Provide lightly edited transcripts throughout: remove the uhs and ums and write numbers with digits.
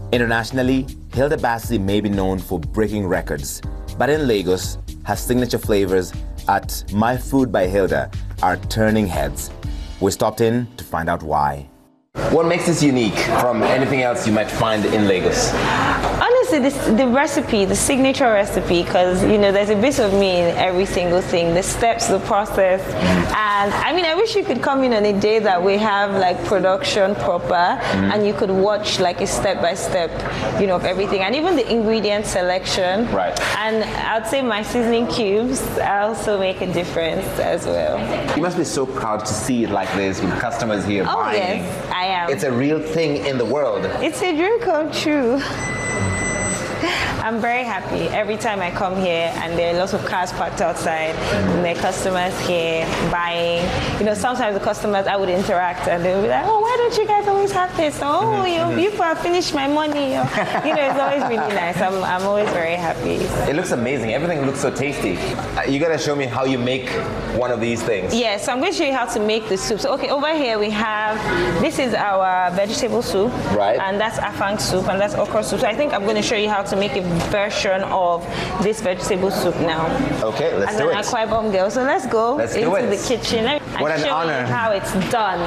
Internationally, Hilda Bassi may be known for breaking records, but in Lagos, her signature flavors at My Food by Hilda are turning heads. We stopped in to find out why. What makes this unique from anything else you might find in Lagos? Honestly, the recipe, the signature recipe, because there's a bit of me in every single thing, the steps, the process. And I mean, I wish you could come in on a day that we have like production proper and you could watch like a step by step, of everything, and even the ingredient selection. Right. And I'd say my seasoning cubes also make a difference as well. You must be so proud to see it like this with customers here buying. Yes, I am. It's a real thing in the world. It's a dream come true. I'm very happy every time I come here, and there are lots of cars parked outside, and there are customers here buying. Sometimes the customers I would interact, and they would be like, "Oh, why don't you guys always have this? Oh, you have finished my money." It's always really nice. I'm always very happy. It looks amazing. Everything looks so tasty. You gotta show me how you make one of these things. Yeah, so I'm going to show you how to make the soup. So, over here we have, this is our vegetable soup. Right. And that's afang soup, and that's okra soup. So I think I'm going to show you how to make a version of this vegetable soup now. Okay, let's do it. As an Akwa Ibom girl, so let's go into the kitchen. What an honor. Show you how it's done.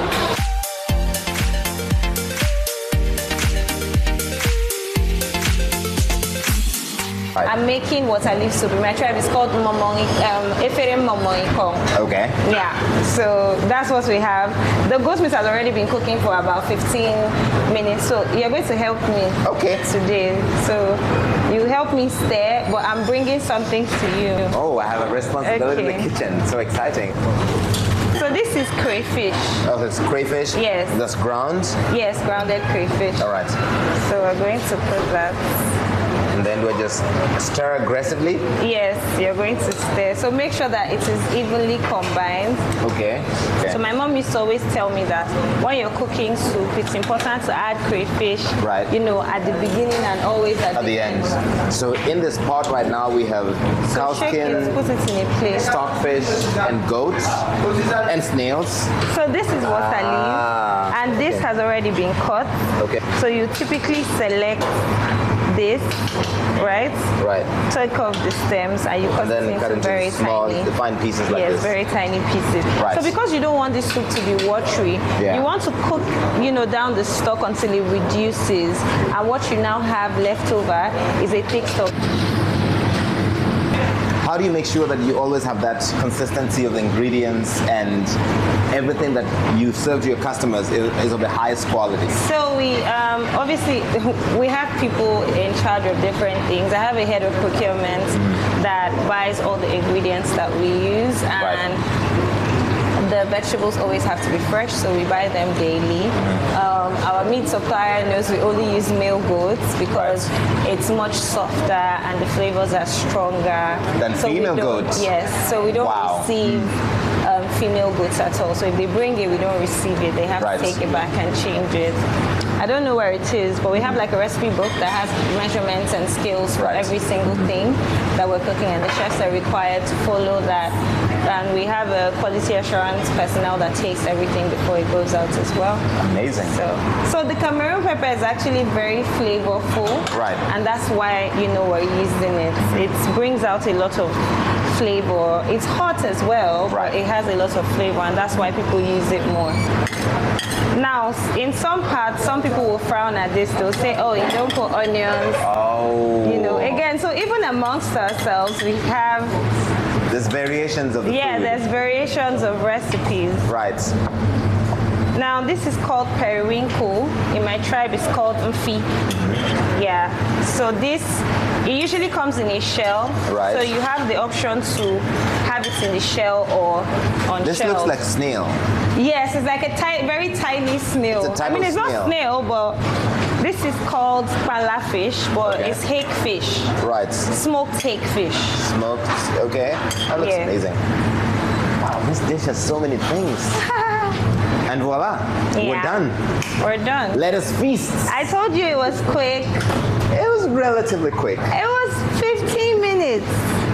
Right. I'm making water leaf soup. In my tribe, it's called Efere Momoikong. Okay. Yeah, so that's what we have. The goat meat has already been cooking for about 15 minutes, so you're going to help me today. So you help me stir, but I'm bringing something to you. Oh, I have a responsibility in the kitchen. So exciting. So this is crayfish. Oh, that's crayfish? Yes. That's ground? Yes, grounded crayfish. All right. So we're going to put that. And then we'll just stir aggressively? Yes, you're going to stir. So make sure that it is evenly combined. Okay. So my mom used to always tell me that when you're cooking soup, it's important to add crayfish, right, at the beginning and always at the end. So in this pot right now we have cow skin, put it in a plate, stockfish, and goats, and snails. So this is water leaf, and this has already been cut. Okay. So you typically select this, right? Right. Take off the stems and you cut it into very small, tiny, fine pieces like this. Yes, very tiny pieces. Right. So because you don't want this soup to be watery, you want to cook, down the stock until it reduces, and what you now have left over is a thick stock. How do you make sure that you always have that consistency of the ingredients and everything that you serve to your customers is of the highest quality? So we obviously we have people in charge of different things. I have a head of procurement that buys all the ingredients that we use, and the vegetables always have to be fresh, so we buy them daily. Our meat supplier knows we only use male goats because it's much softer and the flavors are stronger than female goats. Yes, so we don't receive female goats at all. So if they bring it, we don't receive it. They have to take it back and change it. I don't know where it is, but we have like a recipe book that has measurements and scales for every single thing that we're cooking, and the chefs are required to follow that. And we have a quality assurance personnel that tastes everything before it goes out as well. Amazing. So the Cameroon pepper is actually very flavorful. Right. And that's why, we're using it. It brings out a lot of flavor. It's hot as well, but it has a lot of flavor, and that's why people use it more. Now, in some parts, some people will frown at this. They'll say, "Oh, you don't put onions." Oh. Again, so even amongst ourselves, we have... There's variations of the food. There's variations of recipes. Right. Now, this is called periwinkle. In my tribe, it's called mfi. Yeah. So this, it usually comes in a shell. Right. So you have the option to have it in the shell or on This shell. looks like snail. Yes, it's like a very tiny snail. It's a type of it's snail. not snail, but this is called pala fish, but it's hake fish. Right. Smoked hake fish. Smoked, okay. That looks amazing. Wow, this dish has so many things. And voila, we're done. We're done. Let us feast. I told you it was quick. It was relatively quick. It was 15 minutes.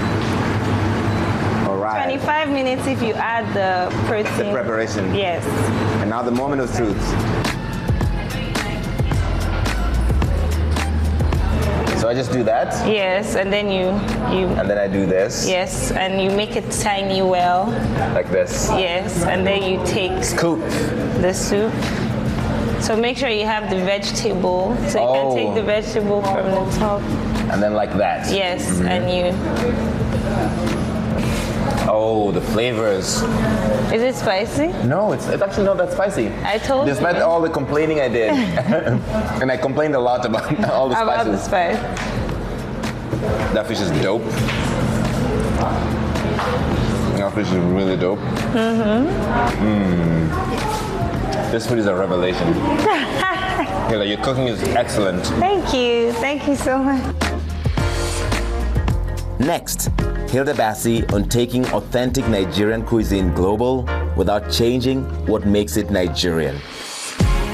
All right. 25 minutes if you add the protein. The preparation. Yes. And now the moment of truth. I just do that? Yes, and then you And then I do this? yes, and you make it tiny well. Like this? Yes, and then you take Scoop. the soup. So make sure you have the vegetable. So you can take the vegetable from the top. And then like that? Yes, and you. Oh, the flavors. Is it spicy? No, it's actually not that spicy. I told you. Despite all the complaining I did. And I complained a lot about all the About the spices. spice. That fish is dope. That fish is really dope. This food is a revelation. Hilda, your cooking is excellent. Thank you. Thank you so much. Next, Hilda Baci on taking authentic Nigerian cuisine global without changing what makes it Nigerian.